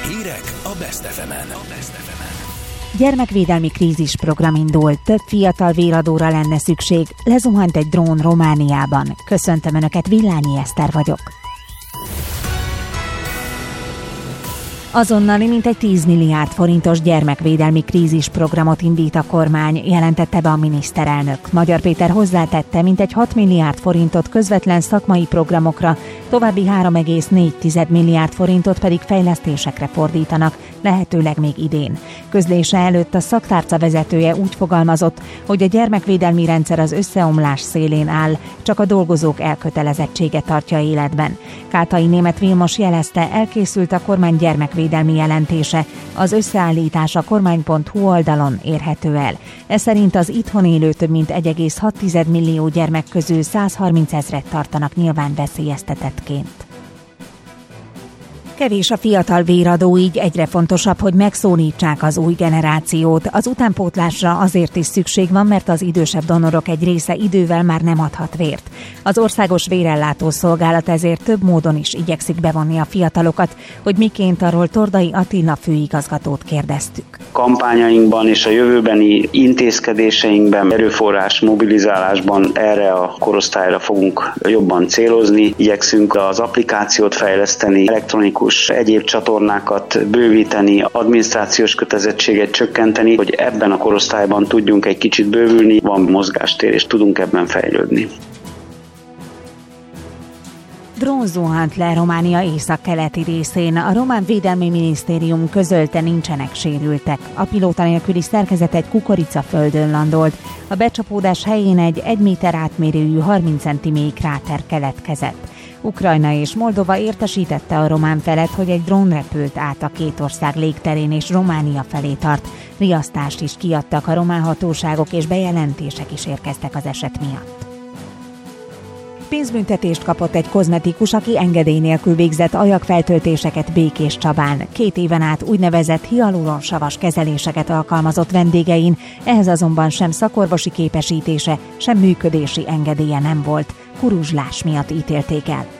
Hírek a Best FM-en. Gyermekvédelmi krízisprogram indult, több fiatal véradóra lenne szükség, lezuhant egy drón Romániában. Köszöntöm Önöket, Villányi Eszter vagyok. Azonnali mintegy 10 milliárd forintos gyermekvédelmi krízisprogramot indít a kormány, jelentette be a miniszterelnök. Magyar Péter hozzátette, mintegy 6 milliárd forintot közvetlen szakmai programokra, további 3,4 milliárd forintot pedig fejlesztésekre fordítanak, lehetőleg még idén. Közlése előtt a szaktárca vezetője úgy fogalmazott, hogy a gyermekvédelmi rendszer az összeomlás szélén áll, csak a dolgozók elkötelezettsége tartja életben. Kátai Németh Vilmos jelezte, elkészült a kormány gyermekvédelmi jelentése, az összeállítás a kormány.hu oldalon érhető el. Ez szerint az itthon élő több mint 1,6 millió gyermek közül 130 000 tartanak nyilván veszélyeztetettként. Kevés a fiatal véradó, így egyre fontosabb, hogy megszólítsák az új generációt. Az utánpótlásra azért is szükség van, mert az idősebb donorok egy része idővel már nem adhat vért. Az Országos Vérellátó Szolgálat ezért több módon is igyekszik bevonni a fiatalokat, hogy miként, arról Tordai Attila főigazgatót kérdeztük. Kampányainkban és a jövőbeni intézkedéseinkben, erőforrás mobilizálásban erre a korosztályra fogunk jobban célozni. Igyekszünk az applikációt fejleszteni, elektronikus egyéb csatornákat bővíteni, adminisztrációs kötelezettséget csökkenteni, hogy ebben a korosztályban tudjunk egy kicsit bővülni, van mozgástér és tudunk ebben fejlődni. Drón zuhant le Románia északkeleti részén. A román védelmi minisztérium közölte, nincsenek sérültek. A pilóta nélküli szerkezet egy kukoricaföldön landolt. A becsapódás helyén egy 1 méter átmérőjű 30 cm mély kráter keletkezett. Ukrajna és Moldova értesítette a román felet, hogy egy drón repült át a két ország légterén és Románia felé tart. Riasztást is kiadtak a román hatóságok, és bejelentések is érkeztek az eset miatt. Pénzbüntetést kapott egy kozmetikus, aki engedély nélkül végzett ajakfeltöltéseket Békéscsabán. 2 éven át úgynevezett hialuronsavas kezeléseket alkalmazott vendégein, ehhez azonban sem szakorvosi képesítése, sem működési engedélye nem volt. Kuruzslás miatt ítélték el.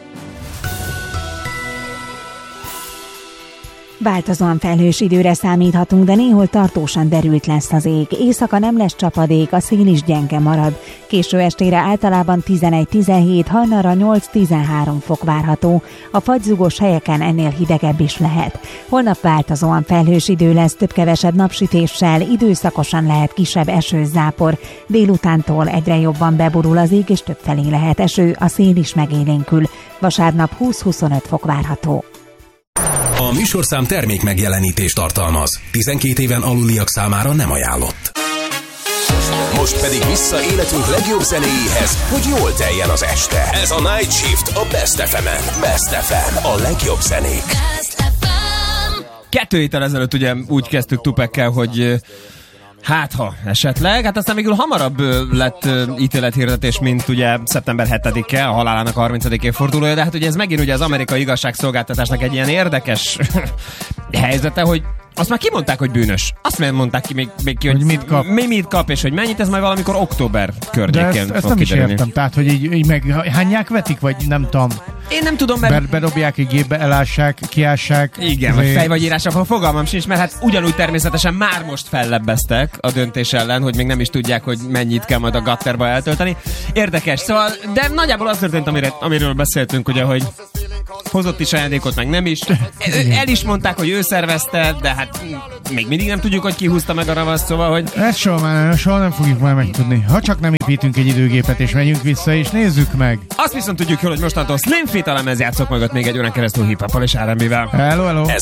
Változóan felhős időre számíthatunk, de néhol tartósan derült lesz az ég. Éjszaka nem lesz csapadék, a szél is gyenge marad. Késő estére általában 11-17, hajnalra 8-13 fok várható. A fagyzugos helyeken ennél hidegebb is lehet. Holnap változóan felhős idő lesz, több-kevesebb napsütéssel, időszakosan lehet kisebb esőzápor. Délutántól egyre jobban beborul az ég, és többfelé lehet eső, a szél is megélénkül. Vasárnap 20-25 fok várható. A műsorszám termék megjelenítést tartalmaz. 12 éven aluliak számára nem ajánlott. Most pedig vissza életünk legjobb zenéjéhez, hogy jól teljen az este. Ez a Night Shift a Best FM-en. Best FM, a legjobb zenék. 2 héttel ezelőtt ugye úgy kezdtük Tupekkel, hogy ha esetleg, aztán végül hamarabb lett ítélethirdetés, mint ugye szeptember 7-e, a halálának 30. évfordulója, de hát ugye ez megint ugye az amerikai igazságszolgáltatásnak egy ilyen érdekes helyzete, hogy azt már kimondták, hogy bűnös. Azt mondták ki még ki, hogy mit kap, és hogy mennyit, ez majd valamikor október környékén fog nem kiderülni. Is értem, tehát, hogy így meghányják, vetik, vagy nem tudom. Én nem tudom, mert bedobják egy gépbe, elássák, kiássák. Igen, vagy fejvagyírásra, fogalmam sincs, mert hát ugyanúgy természetesen már most fellebbeztek a döntés ellen, hogy még nem is tudják, hogy mennyit kell majd a gatterba eltölteni. Érdekes, szóval, de nagyjából az történt, amiről beszéltünk, ugye, hogy hozott is ajándékot, meg nem is. El is mondták, hogy ő szervezte, de hát még mindig nem tudjuk, hogy ki húzta meg a ravaszt, szóval, hogy... Ezt soha nem fogjuk már megtudni. Ha csak nem építünk egy időgépet, és megyünk vissza, és nézzük meg. Azt viszont tudjuk jól, hogy mostantól Slim Fit a lemez játszok mögött még egy órán keresztül hip-hoppal és R&B-vel. Hello.